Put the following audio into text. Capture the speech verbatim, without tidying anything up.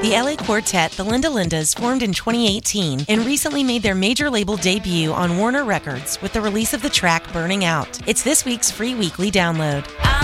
The L A quartet, the Linda Lindas, formed in twenty eighteen and recently made their major label debut on Warner Records with the release of the track Burning Out. It's this week's free weekly download.